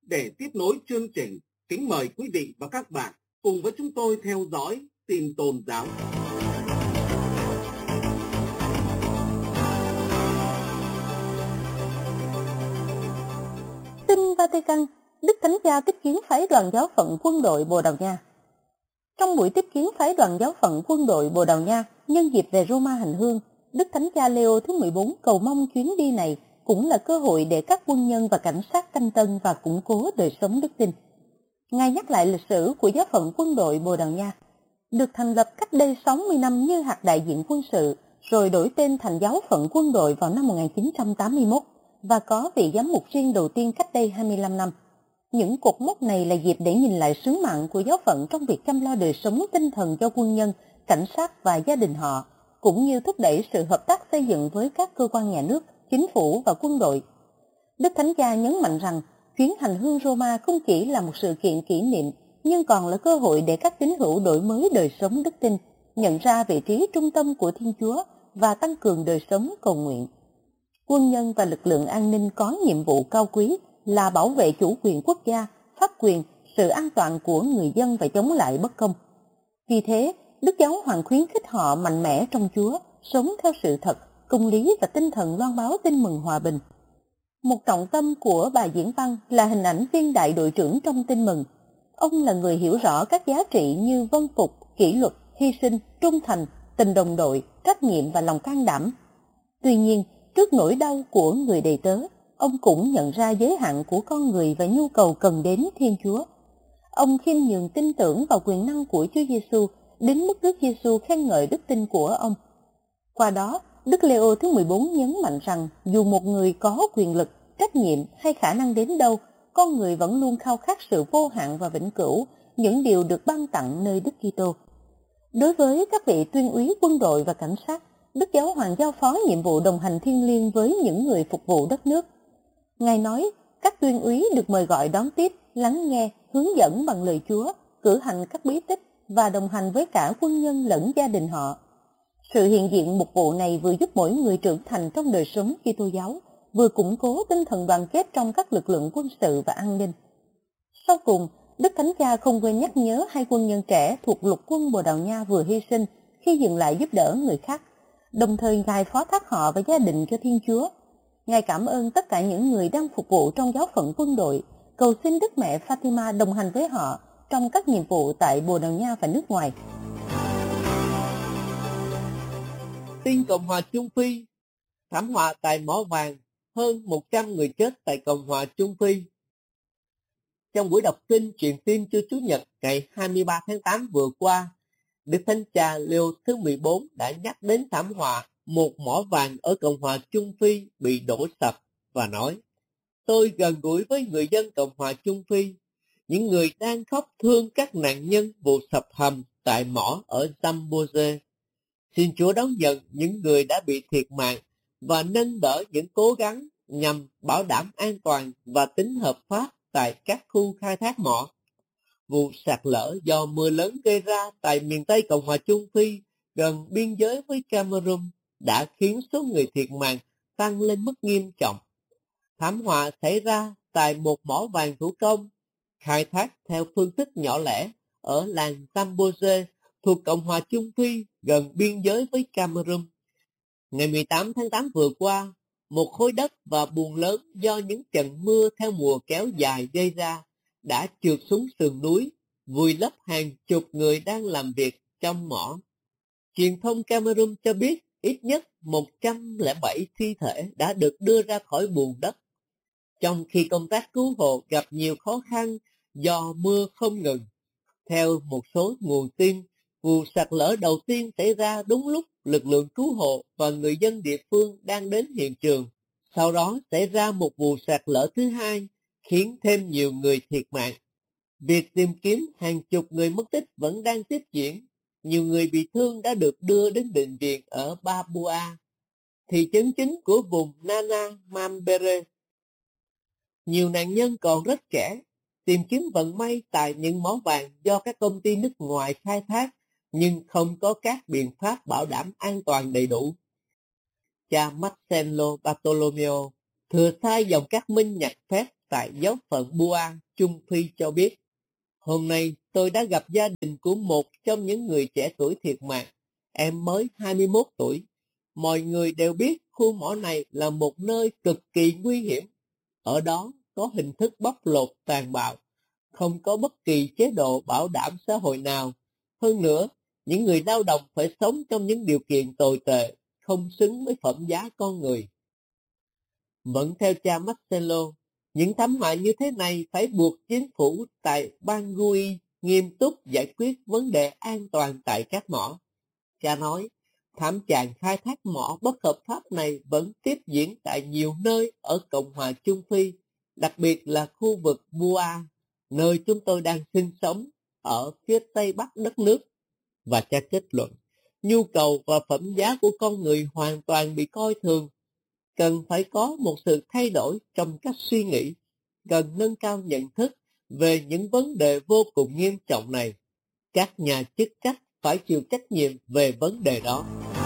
Để tiếp nối chương trình, kính mời quý vị và các bạn cùng với chúng tôi theo dõi tin tôn giáo. Tin Vatican, Đức Thánh Cha tiếp kiến phái đoàn giáo phận quân đội Bồ Đào Nha. Trong buổi tiếp kiến phái đoàn giáo phận quân đội Bồ Đào Nha nhân dịp về Roma hành hương, Đức Thánh Cha Leo thứ 14 cầu mong chuyến đi này cũng là cơ hội để các quân nhân và cảnh sát canh tân và củng cố đời sống đức tin. Ngài nhắc lại lịch sử của giáo phận quân đội Bồ Đào Nha, được thành lập cách đây 60 năm như hạt đại diện quân sự, rồi đổi tên thành giáo phận quân đội vào năm 1981 và có vị giám mục riêng đầu tiên cách đây 25 năm. Những cột mốc này là dịp để nhìn lại sứ mạng của giáo phận trong việc chăm lo đời sống tinh thần cho quân nhân, cảnh sát và gia đình họ, cũng như thúc đẩy sự hợp tác xây dựng với các cơ quan nhà nước, chính phủ và quân đội. Đức Thánh Cha nhấn mạnh rằng chuyến hành hương Roma không chỉ là một sự kiện kỷ niệm, nhưng còn là cơ hội để các tín hữu đổi mới đời sống đức tin, nhận ra vị trí trung tâm của Thiên Chúa và tăng cường đời sống cầu nguyện. Quân nhân và lực lượng an ninh có nhiệm vụ cao quý là bảo vệ chủ quyền quốc gia, pháp quyền, sự an toàn của người dân và chống lại bất công. Vì thế, Đức Giáo Hoàng khuyến khích họ mạnh mẽ trong Chúa, sống theo sự thật, công lý và tinh thần loan báo tin mừng hòa bình. Một trọng tâm của bài diễn văn là hình ảnh viên đại đội trưởng trong tin mừng. Ông là người hiểu rõ các giá trị như vâng phục, kỷ luật, hy sinh, trung thành, tình đồng đội, trách nhiệm và lòng can đảm. Tuy nhiên, trước nỗi đau của người đầy tớ, ông cũng nhận ra giới hạn của con người và nhu cầu cần đến Thiên Chúa. Ông khiêm nhường tin tưởng vào quyền năng của Chúa Giêsu đến mức Đức Giêsu khen ngợi đức tin của ông. Qua đó, Đức Leo thứ 14 nhấn mạnh rằng dù một người có quyền lực, trách nhiệm hay khả năng đến đâu, con người vẫn luôn khao khát sự vô hạn và vĩnh cửu, những điều được ban tặng nơi Đức Kitô. Đối với các vị tuyên úy quân đội và cảnh sát, Đức Giáo Hoàng giao phó nhiệm vụ đồng hành thiêng liêng với những người phục vụ đất nước. Ngài nói, các tuyên úy được mời gọi đón tiếp, lắng nghe, hướng dẫn bằng lời Chúa, cử hành các bí tích và đồng hành với cả quân nhân lẫn gia đình họ. Sự hiện diện mục vụ này vừa giúp mỗi người trưởng thành trong đời sống Kitô giáo, vừa củng cố tinh thần đoàn kết trong các lực lượng quân sự và an ninh. Sau cùng, Đức Thánh Cha không quên nhắc nhớ hai quân nhân trẻ thuộc lục quân Bồ Đào Nha vừa hy sinh khi dừng lại giúp đỡ người khác. Đồng thời Ngài phó thác họ và gia đình cho Thiên Chúa. Ngài cảm ơn tất cả những người đang phục vụ trong giáo phận quân đội, cầu xin Đức Mẹ Fatima đồng hành với họ trong các nhiệm vụ tại Bồ Đào Nha và nước ngoài. Tin Cộng hòa Trung Phi, thảm họa tại mỏ vàng, hơn 100 người chết tại Cộng hòa Trung Phi. Trong buổi đọc kinh truyền tin cho Chủ nhật ngày 23 tháng 8 vừa qua, Đức Thánh Cha Leo thứ 14 đã nhắc đến thảm họa một mỏ vàng ở Cộng hòa Trung Phi bị đổ sập và nói: Tôi gần gũi với người dân Cộng hòa Trung Phi, những người đang khóc thương các nạn nhân vụ sập hầm tại mỏ ở Zambeze. Xin Chúa đón nhận những người đã bị thiệt mạng và nâng đỡ những cố gắng nhằm bảo đảm an toàn và tính hợp pháp tại các khu khai thác mỏ. Vụ sạt lở do mưa lớn gây ra tại miền Tây Cộng hòa Trung Phi gần biên giới với Cameroon đã khiến số người thiệt mạng tăng lên mức nghiêm trọng. Thảm họa xảy ra tại một mỏ vàng thủ công khai thác theo phương thức nhỏ lẻ ở làng Zambeze thuộc Cộng hòa Trung Phi gần biên giới với Cameroon. Ngày 18 tháng 8 vừa qua, một khối đất và bùn lớn do những trận mưa theo mùa kéo dài gây ra đã trượt xuống sườn núi, vùi lấp hàng chục người đang làm việc trong mỏ. Truyền thông Cameroon cho biết ít nhất 107 thi thể đã được đưa ra khỏi bùn đất, trong khi công tác cứu hộ gặp nhiều khó khăn do mưa không ngừng. Theo một số nguồn tin, vụ sạt lở đầu tiên xảy ra đúng lúc lực lượng cứu hộ và người dân địa phương đang đến hiện trường. Sau đó xảy ra một vụ sạt lở thứ hai, khiến thêm nhiều người thiệt mạng. Việc tìm kiếm hàng chục người mất tích vẫn đang tiếp diễn. Nhiều người bị thương đã được đưa đến bệnh viện ở Babua, thị trấn chính của vùng Nana Mambere. Nhiều nạn nhân còn rất trẻ, tìm kiếm vận may tại những mỏ vàng do các công ty nước ngoài khai thác, nhưng không có các biện pháp bảo đảm an toàn đầy đủ. Cha Marcelo Bartolomeo thừa sai dòng các minh nhật phép tại giáo phận Bua, Trung Phi cho biết: hôm nay tôi đã gặp gia đình của một trong những người trẻ tuổi thiệt mạng. Em mới 21 tuổi. Mọi người đều biết khu mỏ này là một nơi cực kỳ nguy hiểm. Ở đó có hình thức bóc lột tàn bạo, không có bất kỳ chế độ bảo đảm xã hội nào. Hơn nữa, những người lao động phải sống trong những điều kiện tồi tệ, không xứng với phẩm giá con người. Vẫn theo cha Marcelo, những thảm họa như thế này phải buộc chính phủ tại Bangui nghiêm túc giải quyết vấn đề an toàn tại các mỏ. Cha nói, thảm trạng khai thác mỏ bất hợp pháp này vẫn tiếp diễn tại nhiều nơi ở Cộng hòa Trung Phi, đặc biệt là khu vực Bua, nơi chúng tôi đang sinh sống, ở phía tây bắc đất nước. Và cha kết luận, nhu cầu và phẩm giá của con người hoàn toàn bị coi thường. Cần phải có một sự thay đổi trong cách suy nghĩ, cần nâng cao nhận thức về những vấn đề vô cùng nghiêm trọng này. Các nhà chức trách phải chịu trách nhiệm về vấn đề đó.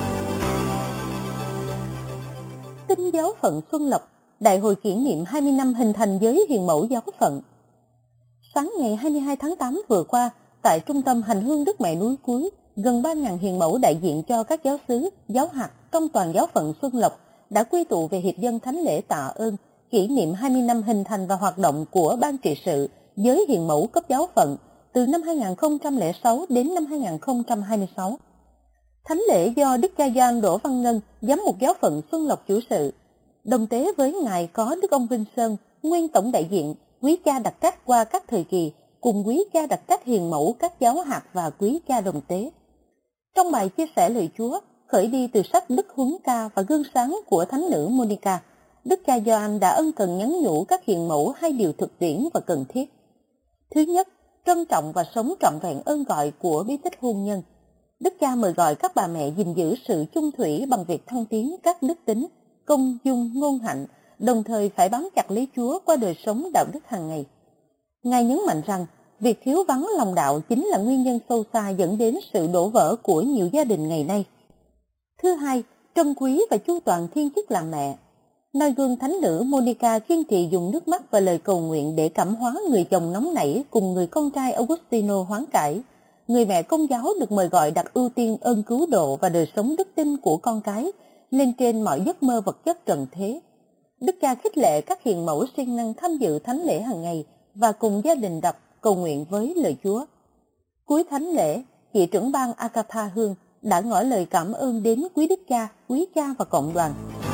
Tin giáo phận Xuân Lộc, đại hội kỷ niệm 20 năm hình thành giới hiền mẫu giáo phận. Sáng ngày 22 tháng 8 vừa qua, tại Trung tâm Hành hương Đức Mẹ núi Cuối, gần 3.000 hiền mẫu đại diện cho các giáo xứ, giáo hạt trong toàn giáo phận Xuân Lộc đã quy tụ về hiệp dân thánh lễ tạ ơn, kỷ niệm 20 năm hình thành và hoạt động của Ban trị sự giới hiền mẫu cấp giáo phận từ năm 2006 đến năm 2026. Thánh lễ do Đức cha Gioan Đỗ Văn Ngân, giám mục giáo phận Xuân Lộc chủ sự. Đồng tế với Ngài có Đức ông Vinh Sơn, nguyên tổng đại diện, quý cha đặc trách qua các thời kỳ, cùng quý cha đặc trách hiền mẫu các giáo hạt và quý cha đồng tế. Trong bài chia sẻ lời Chúa, khởi đi từ sách Đức Huấn Ca và Gương sáng của Thánh nữ Monica, Đức cha Gioan đã ân cần nhắn nhủ các hiền mẫu hai điều thực tiễn và cần thiết. Thứ nhất, trân trọng và sống trọn vẹn ơn gọi của bí tích hôn nhân. Đức cha mời gọi các bà mẹ gìn giữ sự chung thủy bằng việc thăng tiến các đức tính, công dung, ngôn hạnh, đồng thời phải bám chặt lấy Chúa qua đời sống đạo đức hàng ngày. Ngài nhấn mạnh rằng, việc thiếu vắng lòng đạo chính là nguyên nhân sâu xa dẫn đến sự đổ vỡ của nhiều gia đình ngày nay. Thứ hai, trân quý và chu toàn thiên chức làm mẹ. Noi gương thánh nữ Monica kiên trì dùng nước mắt và lời cầu nguyện để cảm hóa người chồng nóng nảy cùng người con trai Augustino hoán cải. Người mẹ công giáo được mời gọi đặt ưu tiên ơn cứu độ và đời sống đức tin của con cái lên trên mọi giấc mơ vật chất trần thế. Đức cha khích lệ các hiền mẫu siêng năng tham dự thánh lễ hàng ngày và cùng gia đình đọc cầu nguyện với lời Chúa. Cuối thánh lễ, chị trưởng ban Agatha Hương đã ngỏ lời cảm ơn đến quý đức cha, quý cha và cộng đoàn.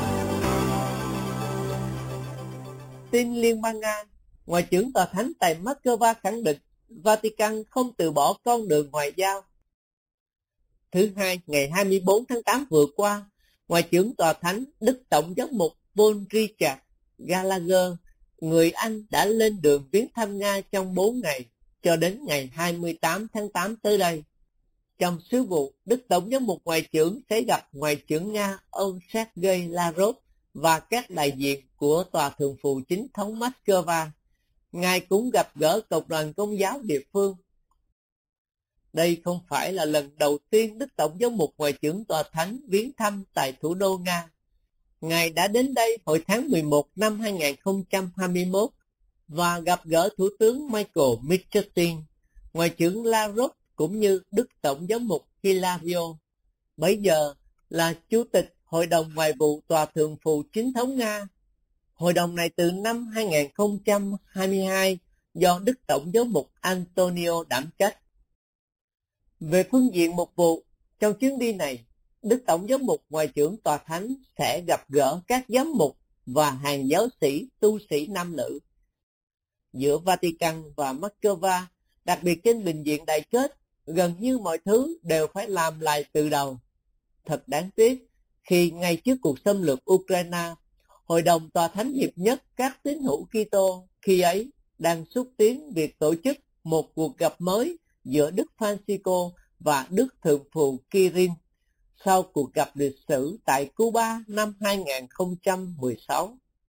Tin Liên bang Nga, Ngoại trưởng Tòa Thánh tại Moscow khẳng định Vatican không từ bỏ con đường ngoại giao. Thứ Hai, ngày 24 tháng 8 vừa qua, Ngoại trưởng Tòa Thánh Đức Tổng giám mục Paul Richard Gallagher, người Anh đã lên đường viếng thăm Nga trong 4 ngày, cho đến ngày 28 tháng 8 tới đây. Trong sứ vụ, Đức Tổng giám mục Ngoại trưởng sẽ gặp Ngoại trưởng Nga ông Sergei Lavrov và các đại diện của Tòa Thượng phụ Chính thống Moscow. Ngài cũng gặp gỡ cộng đoàn Công giáo địa phương. Đây không phải là lần đầu tiên Đức Tổng giám mục Ngoại trưởng Tòa Thánh viếng thăm tại thủ đô Nga. Ngài đã đến đây hồi tháng 11 năm 2021 và gặp gỡ Thủ tướng Michael Mishustin, Ngoại trưởng Lavrov cũng như Đức Tổng giám mục Hilario, bấy giờ là Chủ tịch Hội đồng Ngoại vụ Tòa Thượng phụ Chính thống Nga. Hội đồng này từ năm 2022 do Đức Tổng giám mục Antonio đảm trách. Về phương diện mục vụ, trong chuyến đi này, Đức Tổng giám mục Ngoại trưởng Tòa Thánh sẽ gặp gỡ các giám mục và hàng giáo sĩ, tu sĩ nam nữ. Giữa Vatican và Moscow, đặc biệt trên bình diện đại kết, gần như mọi thứ đều phải làm lại từ đầu. Thật đáng tiếc, khi ngay trước cuộc xâm lược Ukraine, Hội đồng Tòa Thánh hiệp nhất các tín hữu Kitô khi ấy đang xúc tiến việc tổ chức một cuộc gặp mới giữa Đức Francisco và Đức Thượng phụ Kirill sau cuộc gặp lịch sử tại Cuba năm 2016.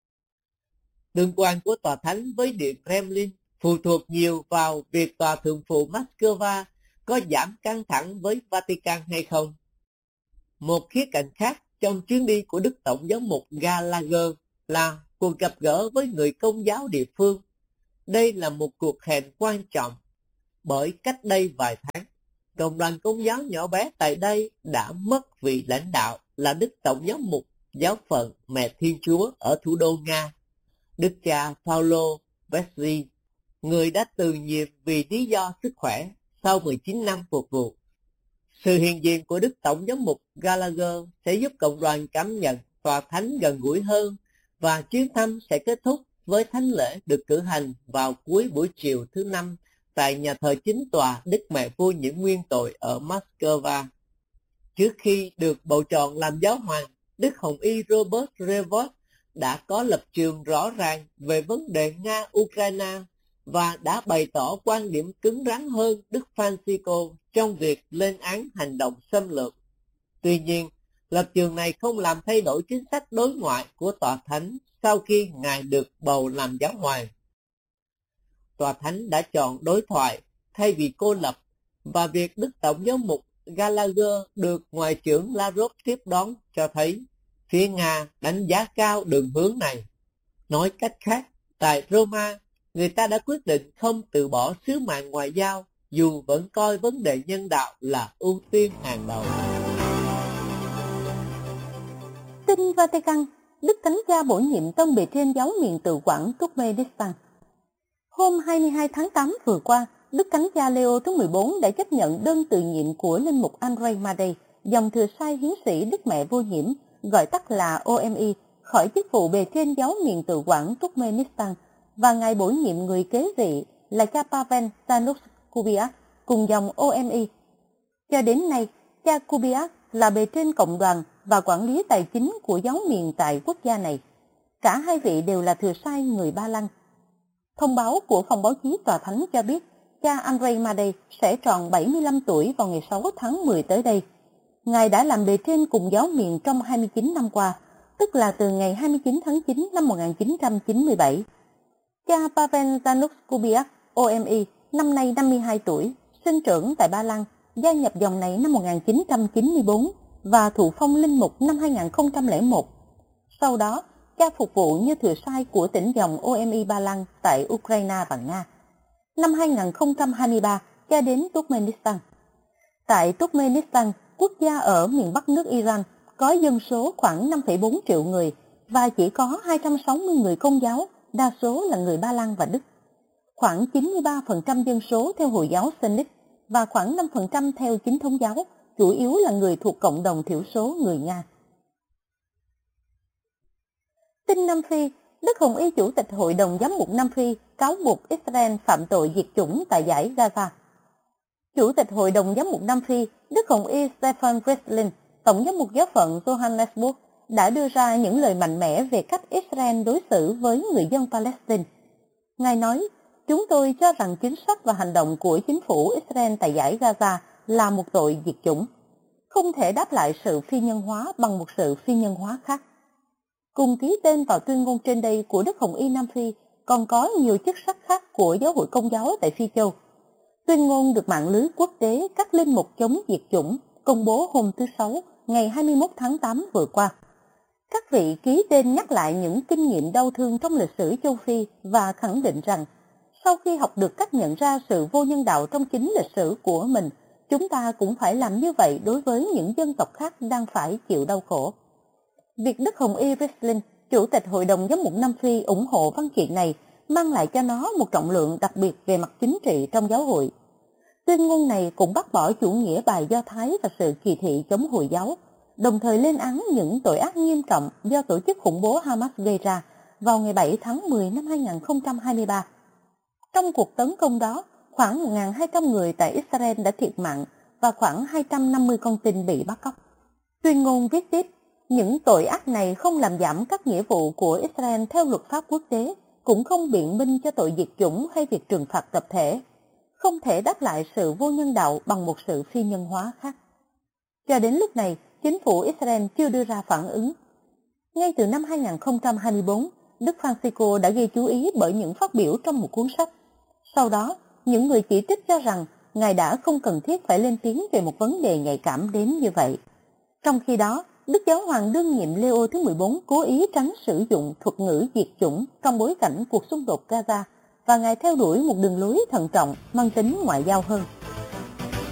Tương quan của Tòa Thánh với Điện Kremlin phụ thuộc nhiều vào việc Tòa Thượng phụ Moscow có giảm căng thẳng với Vatican hay không. Một khía cạnh khác trong chuyến đi của Đức Tổng giám mục Gallagher là cuộc gặp gỡ với người Công giáo địa phương. Đây là một cuộc hẹn quan trọng, bởi cách đây vài tháng, cộng đoàn Công giáo nhỏ bé tại đây đã mất vị lãnh đạo là Đức Tổng giám mục giáo phận Mẹ Thiên Chúa ở thủ đô Nga, Đức cha Paulo Vesely, người đã từ nhiệm vì lý do sức khỏe sau 19 năm phục vụ. Sự hiện diện của Đức Tổng giám mục Gallagher sẽ giúp cộng đoàn cảm nhận tòa thánh gần gũi hơn, và chuyến thăm sẽ kết thúc với thánh lễ được cử hành vào cuối buổi chiều thứ Năm tại nhà thờ chính tòa Đức Mẹ Vô Nhiễm Nguyên Tội ở Moscow. Trước khi được bầu chọn làm giáo hoàng, Đức Hồng Y Robert Revot đã có lập trường rõ ràng về vấn đề Nga-Ukraine và đã bày tỏ quan điểm cứng rắn hơn Đức Francisco trong việc lên án hành động xâm lược. Tuy nhiên, lập trường này không làm thay đổi chính sách đối ngoại của Tòa Thánh sau khi Ngài được bầu làm giáo hoàng. Tòa Thánh đã chọn đối thoại thay vì cô lập, và việc Đức Tổng giám mục Gallagher được Ngoại trưởng Lavrov tiếp đón cho thấy phía Nga đánh giá cao đường hướng này. Nói cách khác, tại Roma, người ta đã quyết định không từ bỏ sứ mạng ngoại giao, dù vẫn coi vấn đề nhân đạo là ưu tiên hàng đầu. Tin Vatican, Đức Thánh Cha bổ nhiệm tân bề trên giáo miền tự quản Turkmenistan. Hôm 22 tháng 8 vừa qua, Đức Thánh Cha Leo thứ 14 đã chấp nhận đơn từ nhiệm của linh mục Andrei Madej, dòng thừa sai hiến sĩ Đức Mẹ Vô Nhiễm, gọi tắt là OMI, khỏi chức vụ bề trên giáo miền tự quản Turkmenistan, và Ngài bổ nhiệm người kế vị là cha Pavel Stanush Kubiak cùng dòng OMI. Cho đến nay, cha Kubiak là bề trên cộng đoàn và quản lý tài chính của giáo miền tại quốc gia này. Cả hai vị đều là thừa sai người Ba Lan. Thông báo của phòng báo chí Tòa Thánh cho biết cha Andrei Madej sẽ tròn 75 tuổi vào ngày 6 tháng 10 tới đây. Ngài đã làm bề trên cùng giáo miền trong 29 năm qua, tức là từ ngày 29 tháng 9 năm 1997. Cha Pavel Stanush Kubiak, OMI, năm nay 52 tuổi, sinh trưởng tại Ba Lan, gia nhập dòng này năm 1994 và thụ phong linh mục năm 2001. Sau đó, cha phục vụ như thừa sai của tỉnh dòng OMI Ba Lan tại Ukraine và Nga. Năm 2023, cha đến Turkmenistan. Tại Turkmenistan, quốc gia ở miền bắc nước Iran, có dân số khoảng 5,4 triệu người và chỉ có 260 người Công giáo, đa số là người Ba Lan và Đức. Khoảng 93% dân số theo Hồi giáo Sunni và khoảng 5% theo Chính thống giáo, chủ yếu là người thuộc cộng đồng thiểu số người Nga. Tin Nam Phi, Đức Hồng Y Chủ tịch Hội đồng Giám mục Nam Phi cáo buộc Israel phạm tội diệt chủng tại dải Gaza. Chủ tịch Hội đồng Giám mục Nam Phi, Đức Hồng Y Stefan Breslin, Tổng giám mục giáo phận Johannesburg, đã đưa ra những lời mạnh mẽ về cách Israel đối xử với người dân Palestine. Ngài nói, chúng tôi cho rằng chính sách và hành động của chính phủ Israel tại dải Gaza là một tội diệt chủng, không thể đáp lại sự phi nhân hóa bằng một sự phi nhân hóa khác. Cùng ký tên vào tuyên ngôn trên đây của Đức Hồng Y Nam Phi còn có nhiều chức sắc khác của giáo hội Công giáo tại Phi Châu. Tuyên ngôn được mạng lưới quốc tế các linh mục chống diệt chủng công bố hôm thứ Sáu, ngày 21 tháng 8 vừa qua. Các vị ký tên nhắc lại những kinh nghiệm đau thương trong lịch sử châu Phi và khẳng định rằng, sau khi học được cách nhận ra sự vô nhân đạo trong chính lịch sử của mình, chúng ta cũng phải làm như vậy đối với những dân tộc khác đang phải chịu đau khổ. Việc Đức Hồng Y Breslin, Chủ tịch Hội đồng Giám mục Nam Phi ủng hộ văn kiện này mang lại cho nó một trọng lượng đặc biệt về mặt chính trị trong giáo hội. Tuyên ngôn này cũng bác bỏ chủ nghĩa bài Do Thái và sự kỳ thị chống Hồi giáo, đồng thời lên án những tội ác nghiêm trọng do tổ chức khủng bố Hamas gây ra vào ngày 7 tháng 10 năm 2023. Trong cuộc tấn công đó, khoảng 1.200 người tại Israel đã thiệt mạng và khoảng 250 con tin bị bắt cóc. Tuyên ngôn viết tiếp, những tội ác này không làm giảm các nghĩa vụ của Israel theo luật pháp quốc tế, cũng không biện minh cho tội diệt chủng hay việc trừng phạt tập thể, không thể đáp lại sự vô nhân đạo bằng một sự phi nhân hóa khác. Cho đến lúc này, chính phủ Israel chưa đưa ra phản ứng. Ngay từ năm 2024, Đức Francisco đã gây chú ý bởi những phát biểu trong một cuốn sách. Sau đó, những người chỉ trích cho rằng Ngài đã không cần thiết phải lên tiếng về một vấn đề nhạy cảm đến như vậy. Trong khi đó, Đức Giáo hoàng đương nhiệm Leo thứ 14 cố ý tránh sử dụng thuật ngữ diệt chủng trong bối cảnh cuộc xung đột Gaza và Ngài theo đuổi một đường lối thận trọng mang tính ngoại giao hơn.